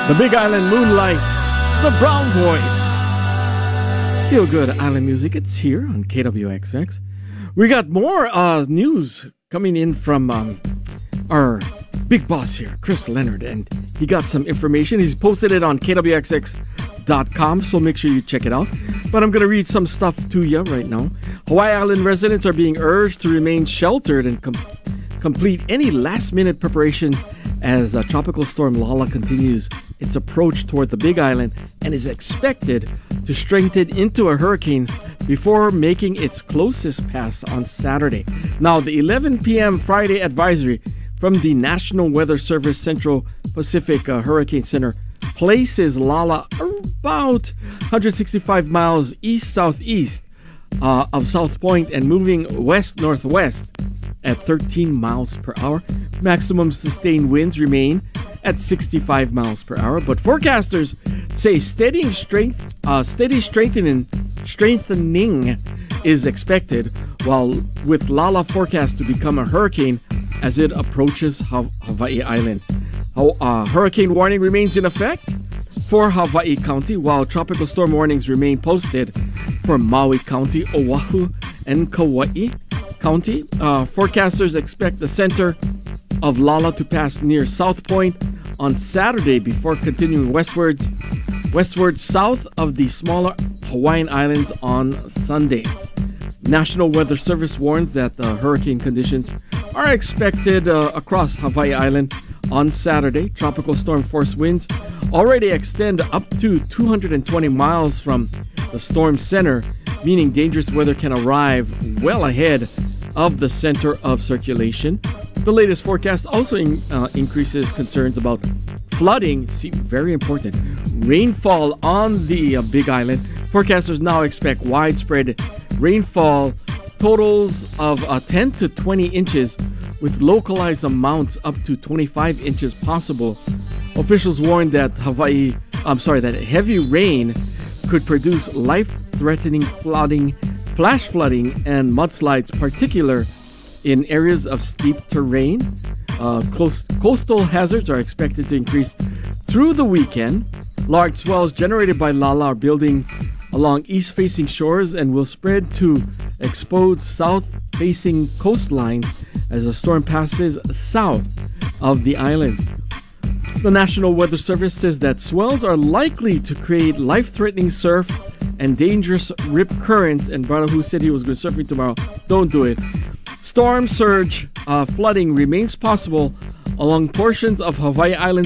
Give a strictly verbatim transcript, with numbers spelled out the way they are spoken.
The Big Island Moonlight, the Brown Boys. Feel good island music. It's here on K W X X. We got more uh, news coming in from um, our big boss here, Chris Leonard, and he got some information. He's posted it on K W X X dot com, so make sure you check it out. But I'm going to read some stuff to you right now. Hawaii Island residents are being urged to remain sheltered and com- complete any last-minute preparations as uh, Tropical Storm Lala continues its approach toward the Big Island and is expected to strengthen into a hurricane before making its closest pass on Saturday. Now, the eleven p.m. Friday advisory from the National Weather Service Central Pacific uh, Hurricane Center places Lala about one hundred sixty-five miles east-southeast uh, of South Point and moving west-northwest at thirteen miles per hour. Maximum sustained winds remain at sixty-five miles per hour, but forecasters say steady strength, uh, steady strengthening, strengthening is expected, while with Lala forecast to become a hurricane as it approaches ha- Hawaii Island. How, uh, hurricane warning remains in effect for Hawaii County, while tropical storm warnings remain posted for Maui County, Oahu, and Kauai County. Uh, forecasters expect the center of Lala to pass near South Point on Saturday before continuing westwards, westward south of the smaller Hawaiian Islands on Sunday. National Weather Service warns that the hurricane conditions are expected uh, across Hawaii Island on Saturday. Tropical storm force winds already extend up to two hundred twenty miles from the storm center, meaning dangerous weather can arrive well ahead of the center of circulation. The latest forecast also in, uh, increases concerns about flooding. See, very important. Rainfall on the uh, Big Island. Forecasters now expect widespread rainfall totals of uh, ten to twenty inches, with localized amounts up to twenty-five inches possible. Officials warn that Hawaii, I'm sorry, that heavy rain could produce life-threatening flooding, flash flooding, and mudslides, particular in areas of steep terrain. Uh, close, coastal hazards are expected to increase through the weekend. Large swells generated by Lala are building along east-facing shores and will spread to exposed south-facing coastlines as the storm passes south of the islands. The National Weather Service says that swells are likely to create life-threatening surf and dangerous rip currents. And brother who said he was going surfing tomorrow, don't do it. Storm surge uh, flooding remains possible along portions of Hawaii Island